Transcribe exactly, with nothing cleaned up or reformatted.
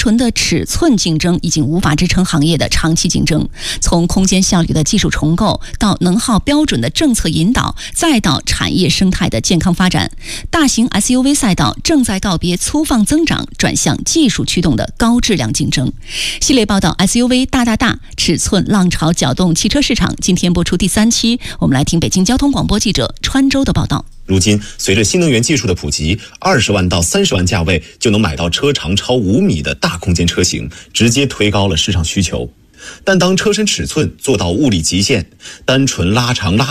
纯的尺寸竞争已经无法支撑行业的长期竞争。从空间效率的技术重构到能耗标准的政策引导，再到产业生态的健康发展，大型 S U V 赛道正在告别粗放增长，转向技术驱动的高质量竞争。系列报道 S U V 大大大，尺寸浪潮搅动汽车市场，今天播出第三期，我们来听北京交通广播记者川州的报道。 如今，随着新能源技术的普及，二十万到三十万价位就能买到车长超五米的大空间车型，直接推高了市场需求。但当车身尺寸做到物理极限，单纯拉长拉